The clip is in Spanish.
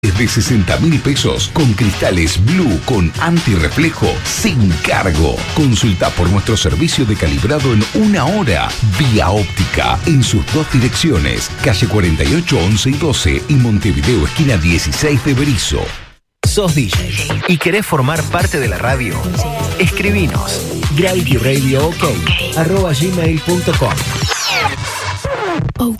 de 60.000 pesos con cristales Blue con antirreflejo sin cargo. Consulta por nuestro servicio de calibrado en 1 hora. Vía Óptica en sus 2 direcciones, calle 48, 11 y 12 y Montevideo, esquina 16 de Berisso. ¿Sos DJ y querés formar parte de la radio? Escribinos gravityradiook@gmail.com.